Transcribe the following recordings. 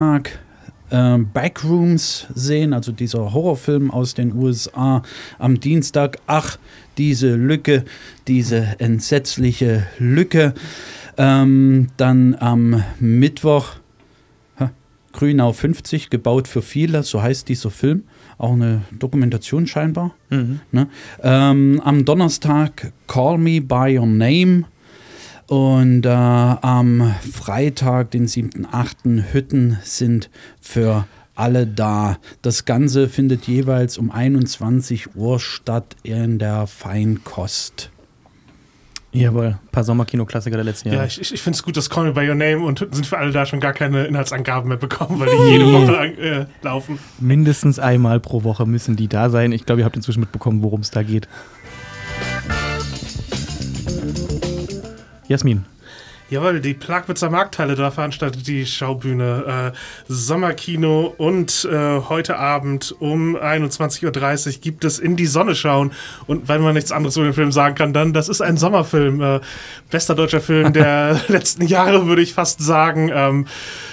Backrooms sehen, also dieser Horrorfilm aus den USA. Am Dienstag, diese Lücke, diese entsetzliche Lücke. Dann am Mittwoch, Grünau 50, gebaut für viele, so heißt dieser Film. Auch eine Dokumentation scheinbar. Ne? Am Donnerstag Call Me By Your Name. Und am Freitag, den 7.8., Hütten sind für alle da. Das Ganze findet jeweils um 21 Uhr statt in der Feinkost. Jawohl, ein paar Sommerkino-Klassiker der letzten Jahre. Ja, ich finde es gut, dass Call Me By Your Name und Hütten sind für alle da schon gar keine Inhaltsangaben mehr bekommen, weil die jede Woche laufen. Mindestens einmal pro Woche müssen die da sein. Ich glaube, ihr habt inzwischen mitbekommen, worum es da geht. Jasmin. Jawohl, die Plagwitzer Markthalle, da veranstaltet die Schaubühne Sommerkino und heute Abend um 21.30 Uhr gibt es In die Sonne schauen. Und wenn man nichts anderes über den Film sagen kann, dann, das ist ein Sommerfilm. Bester deutscher Film der letzten Jahre, würde ich fast sagen.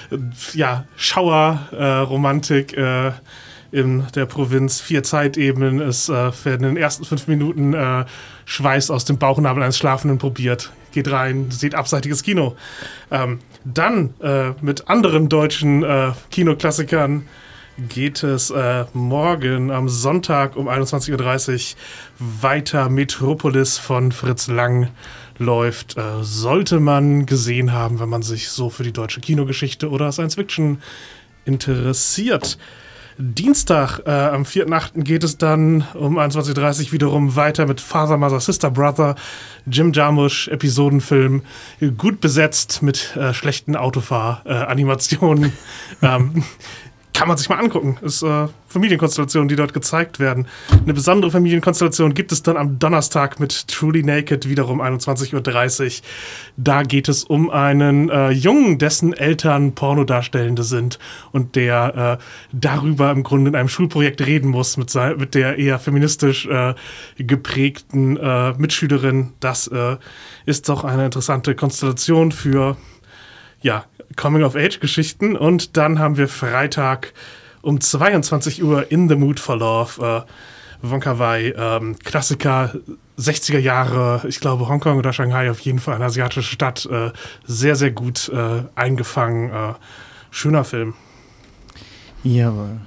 Schauerromantik in der Provinz, 4 Zeitebenen. Es werden in den ersten 5 Minuten Schweiß aus dem Bauchnabel eines Schlafenden probiert. Geht rein, sieht abseitiges Kino. Dann mit anderen deutschen Kinoklassikern geht es morgen am Sonntag um 21.30 Uhr weiter. Metropolis von Fritz Lang läuft. Sollte man gesehen haben, wenn man sich so für die deutsche Kinogeschichte oder Science Fiction interessiert. Dienstag, am 4.8. geht es dann um 21.30 Uhr wiederum weiter mit Father, Mother, Sister, Brother, Jim Jarmusch, Episodenfilm, gut besetzt mit schlechten Autofahr-Animationen. Kann man sich mal angucken. Ist Familienkonstellationen, die dort gezeigt werden. Eine besondere Familienkonstellation gibt es dann am Donnerstag mit Truly Naked, wiederum 21.30 Uhr. Da geht es um einen Jungen, dessen Eltern Pornodarstellende sind und der darüber im Grunde in einem Schulprojekt reden muss mit der eher feministisch geprägten Mitschülerin. Das ist doch eine interessante Konstellation für Coming-of-Age-Geschichten. Und dann haben wir Freitag um 22 Uhr In the Mood for Love. Wong Kar-wai, Klassiker 60er Jahre, ich glaube Hongkong oder Shanghai, auf jeden Fall eine asiatische Stadt. Sehr, sehr gut eingefangen. Schöner Film. Jawohl.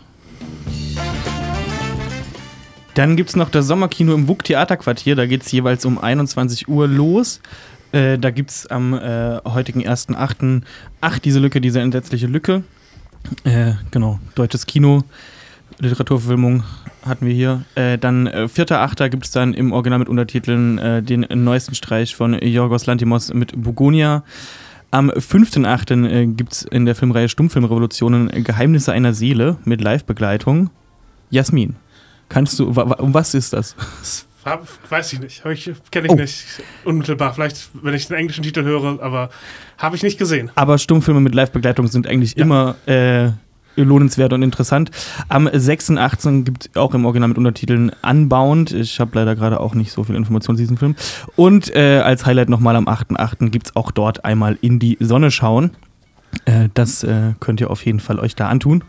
Dann gibt es noch das Sommerkino im WUK Theaterquartier. Da geht es jeweils um 21 Uhr los. Da gibt es am heutigen 1.8. Diese Lücke, diese entsetzliche Lücke. Genau, deutsches Kino, Literaturverfilmung hatten wir hier. Dann 4.8. gibt es dann im Original mit Untertiteln den neuesten Streich von Yorgos Lanthimos mit Bugonia. Am 5.8. gibt es in der Filmreihe Stummfilmrevolutionen Geheimnisse einer Seele mit Live-Begleitung. Jasmin, kannst du, um was ist das? Weiß ich nicht, kenne ich nicht unmittelbar. Vielleicht, wenn ich den englischen Titel höre, aber habe ich nicht gesehen. Aber Stummfilme mit Live-Begleitung sind eigentlich immer lohnenswert und interessant. Am 6.18. gibt es auch im Original mit Untertiteln Unbound. Ich habe leider gerade auch nicht so viel Informationen zu diesem Film. Und als Highlight nochmal am 8.8. gibt es auch dort einmal In die Sonne schauen. Das könnt ihr auf jeden Fall euch da antun.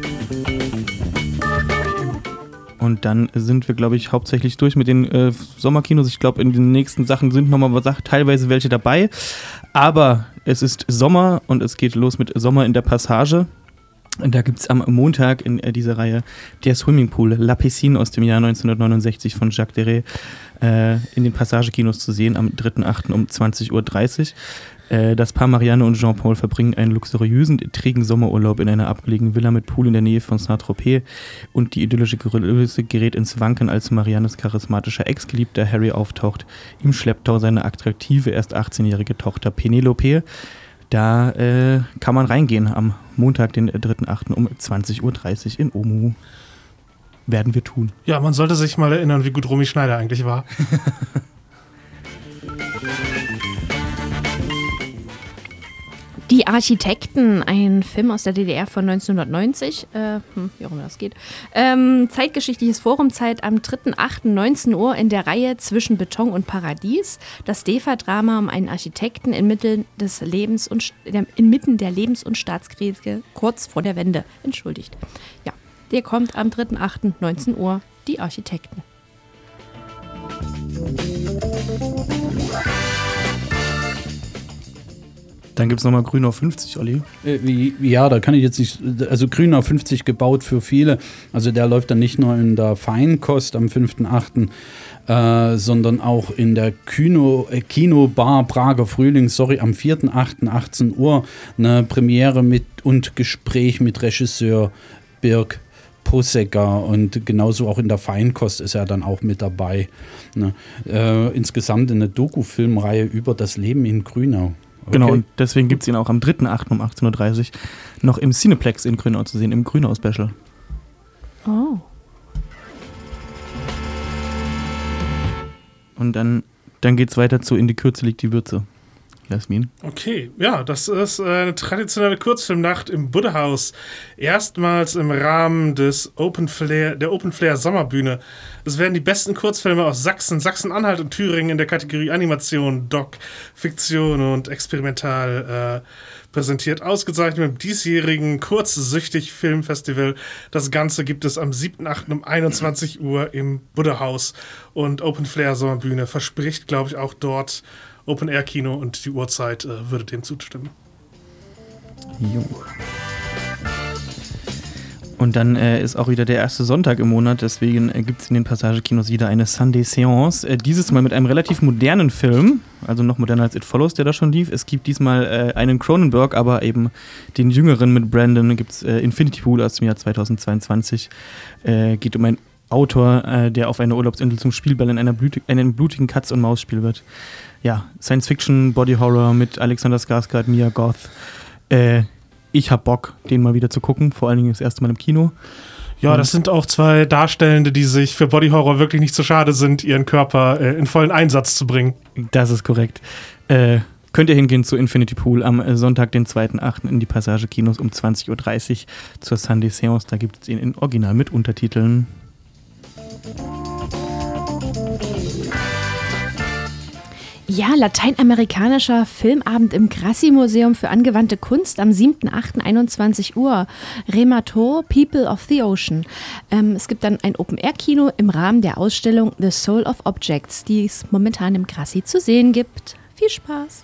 Und dann sind wir, glaube ich, hauptsächlich durch mit den Sommerkinos. Ich glaube, in den nächsten Sachen sind nochmal teilweise welche dabei. Aber es ist Sommer und es geht los mit Sommer in der Passage. Und da gibt es am Montag in dieser Reihe der Swimmingpool La Piscine aus dem Jahr 1969 von Jacques Deray in den Passagekinos zu sehen am 3.8. um 20.30 Uhr. Das Paar Marianne und Jean-Paul verbringen einen luxuriösen, trägen Sommerurlaub in einer abgelegenen Villa mit Pool in der Nähe von Saint-Tropez und die idyllische Größe gerät ins Wanken, als Mariannes charismatischer Ex-Geliebter Harry auftaucht, im Schlepptau seine attraktive, erst 18-jährige Tochter Penelope. Da kann man reingehen am Montag, den 3.8. um 20.30 Uhr in Omu. Werden wir tun. Ja, man sollte sich mal erinnern, wie gut Romy Schneider eigentlich war. Die Architekten, ein Film aus der DDR von 1990, wie auch immer das geht. Zeitgeschichtliches Forumzeit am 3.8.19 Uhr in der Reihe Zwischen Beton und Paradies. Das DEFA-Drama um einen Architekten inmitten der Lebens- und Staatskrise kurz vor der Wende. Entschuldigt. Ja, der kommt am 3.8.19 Uhr, die Architekten. Dann gibt es nochmal Grün auf 50, Olli. Ja, da kann ich jetzt nicht, also Grün auf 50 gebaut für viele, also der läuft dann nicht nur in der Feinkost am 5.8., sondern auch in der Kinobar Prager Frühling, am 4.8. 18 Uhr, eine Premiere mit und Gespräch mit Regisseur Birk Possecker und genauso auch in der Feinkost ist er dann auch mit dabei. Ne? Insgesamt eine Doku-Filmreihe über das Leben in Grünau. Okay. Genau, und deswegen gibt es ihn auch am 3.8. um 18.30 Uhr noch im Cineplex in Grünau zu sehen, im Grünau-Special. Oh. Und dann geht es weiter zu In die Kürze liegt die Würze. Jasmin? Okay, ja, das ist eine traditionelle Kurzfilmnacht im Buddha-Haus. Erstmals im Rahmen der Open Flair Sommerbühne. Es werden die besten Kurzfilme aus Sachsen, Sachsen-Anhalt und Thüringen in der Kategorie Animation, Doc, Fiktion und Experimental präsentiert. Ausgezeichnet mit dem diesjährigen Kurzsüchtig Filmfestival. Das Ganze gibt es am 7.8. um 21 Uhr im Buddha-Haus. Und Open Flair Sommerbühne verspricht, glaube ich, auch dort Open-Air-Kino und die Uhrzeit würde dem zustimmen. Jo. Und dann ist auch wieder der erste Sonntag im Monat, deswegen gibt es in den Passagekinos wieder eine Sunday-Seance. Dieses Mal mit einem relativ modernen Film, also noch moderner als It Follows, der da schon lief. Es gibt diesmal einen Cronenberg, aber eben den jüngeren mit Brandon. Gibt es Infinity Pool aus dem Jahr 2022. Geht um einen Autor, der auf einer Urlaubsinsel zum Spielball in einem blutigen Katz-und-Maus-Spiel wird. Ja, Science-Fiction, Body-Horror mit Alexander Skarsgård, Mia Goth. Ich hab Bock, den mal wieder zu gucken, vor allen Dingen das erste Mal im Kino. Ja, das sind auch zwei Darstellende, die sich für Body-Horror wirklich nicht so schade sind, ihren Körper in vollen Einsatz zu bringen. Das ist korrekt. Könnt ihr hingehen zu Infinity Pool am Sonntag, den 2.8. in die Passagekinos um 20.30 Uhr zur Sunday Seance. Da gibt es ihn in Original mit Untertiteln. Ja, lateinamerikanischer Filmabend im Grassi-Museum für angewandte Kunst am 7.8.21 Uhr. Remator, People of the Ocean. Es gibt dann ein Open-Air-Kino im Rahmen der Ausstellung The Soul of Objects, die es momentan im Grassi zu sehen gibt. Viel Spaß!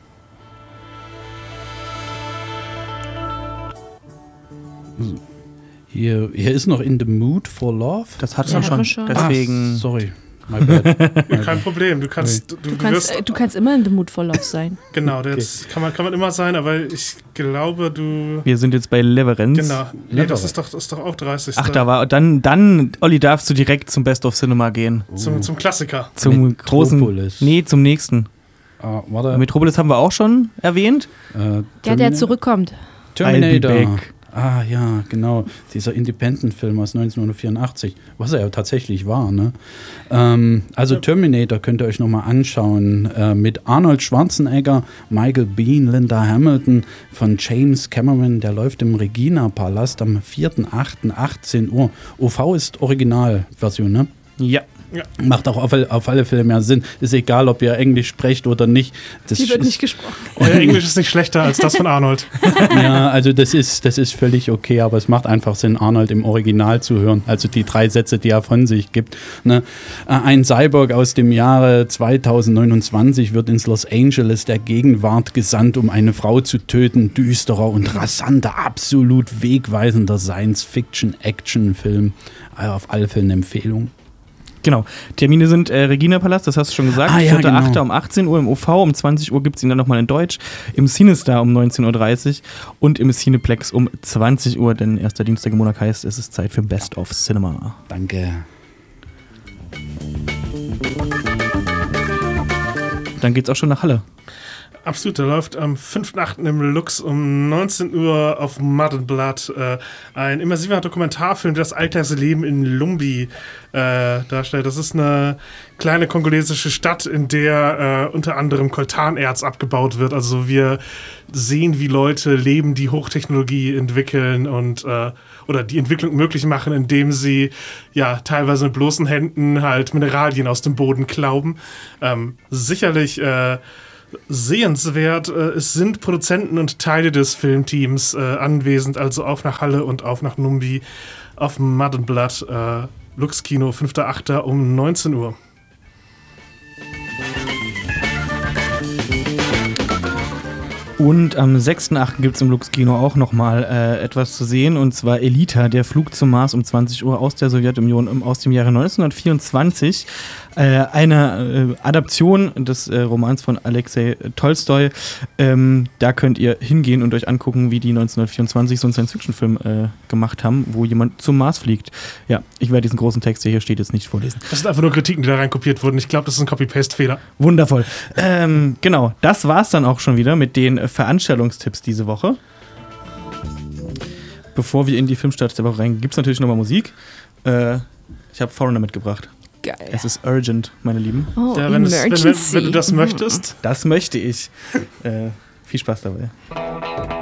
Hier ist noch In the Mood for Love. Das hat man schon. Deswegen. Sorry. My bad. Kein Problem, du kannst immer in the mood for love sein. Genau, das kann man immer sein, aber ich glaube, Wir sind jetzt bei Leverenz. Genau, nee, das ist doch auch 30. Ach, da war, dann, Olli, darfst du direkt zum Best of Cinema gehen. Zum Klassiker. Zum Metropolis. großen, nee, zum nächsten. Warte. Metropolis haben wir auch schon erwähnt. Der zurückkommt. Terminator. I'll be back. Ah ja, genau. Dieser Independent-Film aus 1984, was er ja tatsächlich war. Ne? Also Terminator könnt ihr euch nochmal anschauen mit Arnold Schwarzenegger, Michael Biehn, Linda Hamilton von James Cameron. Der läuft im Regina-Palast am 4.8. 18 Uhr. OV ist Originalversion, ne? Ja. Macht auch auf alle Fälle mehr Sinn. Ist egal, ob ihr Englisch sprecht oder nicht. Die wird nicht gesprochen. Euer Englisch ist nicht schlechter als das von Arnold. Ja, also das ist völlig okay, aber es macht einfach Sinn, Arnold im Original zu hören. Also die 3 Sätze, die er von sich gibt. Ne? Ein Cyborg aus dem Jahre 2029 wird ins Los Angeles der Gegenwart gesandt, um eine Frau zu töten. Düsterer und rasanter, absolut wegweisender Science-Fiction-Action-Film. Also auf alle Fälle eine Empfehlung. Genau. Termine sind Regina-Palast, das hast du schon gesagt. 4.8. Genau. Um 18 Uhr im OV, um 20 Uhr gibt es ihn dann nochmal in Deutsch, im Cinestar um 19.30 Uhr und im Cineplex um 20 Uhr, denn erster Dienstag im Monat heißt, es ist Zeit für Best of Cinema. Danke. Dann geht's auch schon nach Halle. Absolut, der läuft am 5.8. im Lux um 19 Uhr auf Mud and Blood. Ein immersiver Dokumentarfilm, der das Alltagsleben in Lumbi darstellt. Das ist eine kleine kongolesische Stadt, in der unter anderem Coltanerz abgebaut wird. Also wir sehen, wie Leute leben, die Hochtechnologie entwickeln und oder die Entwicklung möglich machen, indem sie ja teilweise mit bloßen Händen halt Mineralien aus dem Boden klauben. Sicherlich sehenswert. Es sind Produzenten und Teile des Filmteams anwesend, also auf nach Halle und auf nach Numbi auf Mud and Blood. Lux Kino, 5.8. um 19 Uhr. Und am 6.8. gibt es im Lux-Kino auch nochmal etwas zu sehen, und zwar Elita, der Flug zum Mars um 20 Uhr aus der Sowjetunion aus dem Jahre 1924. Eine Adaption des Romans von Alexei Tolstoi. Da könnt ihr hingehen und euch angucken, wie die 1924 so einen Science-Fiction-Film gemacht haben, wo jemand zum Mars fliegt. Ja, ich werde diesen großen Text, der hier steht, jetzt nicht vorlesen. Das sind einfach nur Kritiken, die da reinkopiert wurden. Ich glaube, das ist ein Copy-Paste-Fehler. Wundervoll. Genau, das war's dann auch schon wieder mit den Veranstaltungstipps diese Woche. Bevor wir in die Filmstarts der Woche reingehen, gibt es natürlich nochmal Musik. Ich habe Foreigner mitgebracht. Geil. Es ist urgent, meine Lieben. Oh, Ja, wenn du das möchtest. Das möchte ich. Viel Spaß dabei.